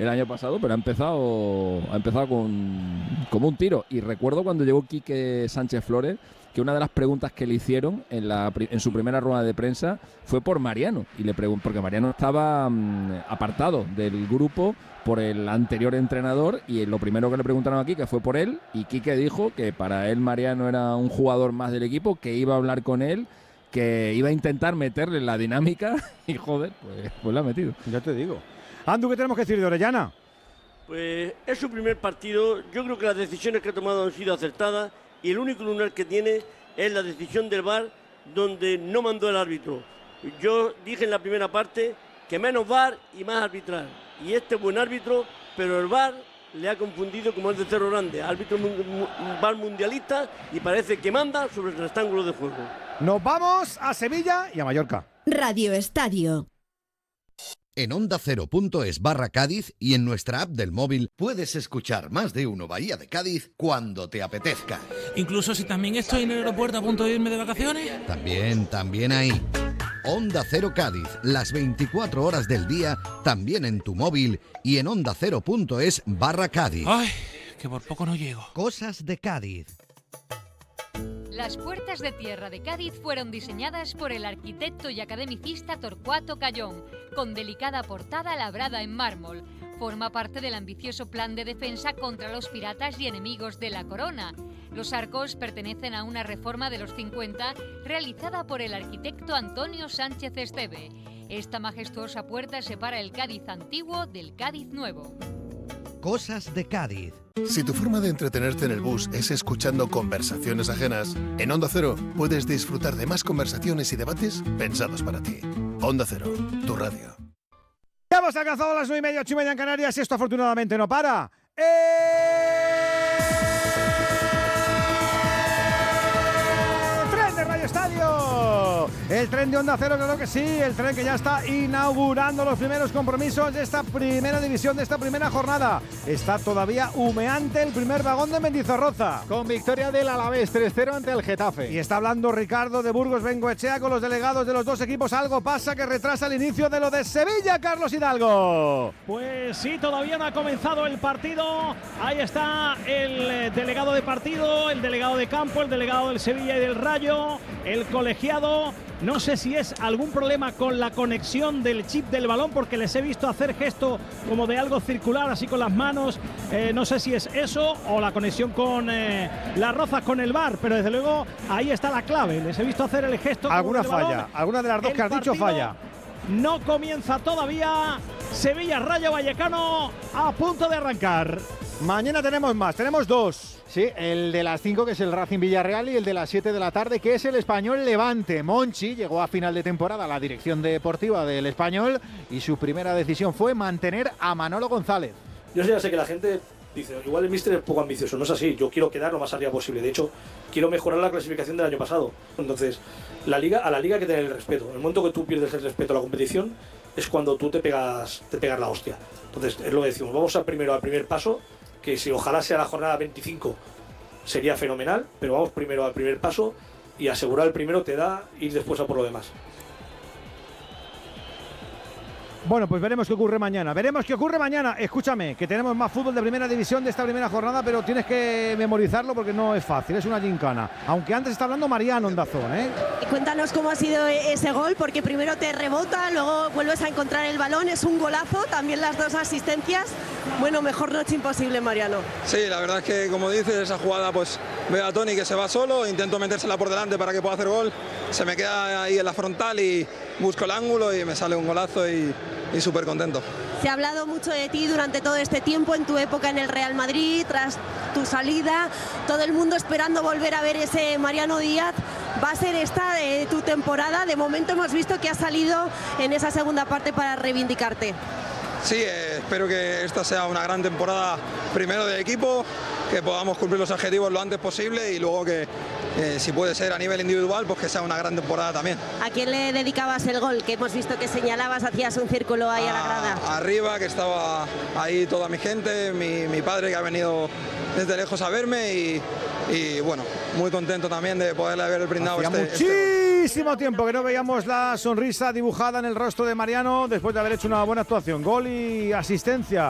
el año pasado, pero ha empezado como un tiro. Y recuerdo cuando llegó Quique Sánchez Flores, que una de las preguntas que le hicieron en su primera rueda de prensa fue por Mariano, y le porque Mariano estaba apartado del grupo por el anterior entrenador, y lo primero que le preguntaron a Quique fue por él, y Quique dijo que para él Mariano era un jugador más del equipo, que iba a hablar con él, que iba a intentar meterle en la dinámica, y joder, pues la ha metido. Ya te digo. Andu, ¿qué tenemos que decir de Orellana? Pues es su primer partido. Yo creo que las decisiones que ha tomado han sido acertadas, y el único lunar que tiene es la decisión del VAR, donde no mandó el árbitro. Yo dije en la primera parte que menos VAR y más arbitrar, y este es buen árbitro, pero el VAR le ha confundido como el de Cerro Grande, árbitro VAR mundialista, y parece que manda sobre el rectángulo de juego. Nos vamos a Sevilla y a Mallorca. Radio Estadio. En OndaCero.es/Cádiz y en nuestra app del móvil puedes escuchar Más de Uno Bahía de Cádiz cuando te apetezca. Incluso si también estoy en el aeropuerto a punto de irme de vacaciones. También ahí. Onda Cero Cádiz, las 24 horas del día, también en tu móvil y en OndaCero.es/Cádiz. Ay, que por poco no llego. Cosas de Cádiz. Las puertas de tierra de Cádiz fueron diseñadas por el arquitecto y academicista Torcuato Cayón, con delicada portada labrada en mármol. Forma parte del ambicioso plan de defensa contra los piratas y enemigos de la corona. Los arcos pertenecen a una reforma de los 50 realizada por el arquitecto Antonio Sánchez Esteve. Esta majestuosa puerta separa el Cádiz antiguo del Cádiz nuevo. Cosas de Cádiz. Si tu forma de entretenerte en el bus es escuchando conversaciones ajenas, en Onda Cero puedes disfrutar de más conversaciones y debates pensados para ti. Onda Cero, tu radio. Ya hemos alcanzado las 9:30, 8:30 en Canarias, y esto afortunadamente no para. ¡Tren de Radio Estadio! El tren de Onda Cero, claro que sí, el tren que ya está inaugurando los primeros compromisos de esta primera división, de esta primera jornada. Está todavía humeante el primer vagón de Mendizorroza, con victoria del Alavés 3-0 ante el Getafe. Y está hablando Ricardo de Burgos Bengoechea con los delegados de los dos equipos. Algo pasa que retrasa el inicio de lo de Sevilla, Carlos Hidalgo. Pues sí, todavía no ha comenzado el partido. Ahí está el delegado de partido, el delegado de campo, el delegado del Sevilla y del Rayo, el colegiado. No sé si es algún problema con la conexión del chip del balón, porque les he visto hacer gesto como de algo circular, así con las manos. No sé si es eso o la conexión con las rozas con el VAR, pero desde luego ahí está la clave. Les he visto hacer el gesto. Alguna falla, alguna de las dos que has dicho falla. No comienza todavía. Sevilla Rayo Vallecano a punto de arrancar. Mañana tenemos más, tenemos dos. Sí, el de las 5 que es el Racing Villarreal y el de las 7 de la tarde que es el Español Levante. Monchi llegó a final de temporada a la dirección deportiva del Español y su primera decisión fue mantener a Manolo González. Yo ya sé que la gente dice, igual el míster es poco ambicioso, no es así, yo quiero quedar lo más arriba posible, de hecho quiero mejorar la clasificación del año pasado. Entonces, a la liga hay que tener el respeto. En el momento que tú pierdes el respeto a la competición es cuando tú te pegas la hostia. Entonces, es lo que decimos, vamos al primer paso, que si ojalá sea la jornada 25 sería fenomenal, pero vamos primero al primer paso y asegurar el primero te da ir después a por lo demás. Bueno, pues veremos qué ocurre mañana. Escúchame, que tenemos más fútbol de primera división de esta primera jornada, pero tienes que memorizarlo porque no es fácil, es una gincana. Aunque antes está hablando Mariano en Dazón, ¿eh? Cuéntanos cómo ha sido ese gol, porque primero te rebota, luego vuelves a encontrar el balón, es un golazo, también las dos asistencias. Bueno, mejor noche imposible, Mariano. Sí, la verdad es que, como dices, esa jugada, pues veo a Toni que se va solo, intento metérsela por delante para que pueda hacer gol, se me queda ahí en la frontal y busco el ángulo y me sale un golazo y súper contento. Se ha hablado mucho de ti durante todo este tiempo, en tu época en el Real Madrid, tras tu salida, todo el mundo esperando volver a ver ese Mariano Díaz. Va a ser esta de tu temporada, de momento hemos visto que has salido en esa segunda parte para reivindicarte. Sí, espero que esta sea una gran temporada primero de equipo, que podamos cumplir los objetivos lo antes posible y luego que si puede ser a nivel individual, pues que sea una gran temporada también. ¿A quién le dedicabas el gol? Que hemos visto que señalabas, hacías un círculo ahí a la grada. Arriba, que estaba ahí toda mi gente, mi padre que ha venido desde lejos a verme y bueno, muy contento también de poderle haber brindado muchísimo tiempo que no veíamos la sonrisa dibujada en el rostro de Mariano después de haber hecho una buena actuación. Gol y asistencia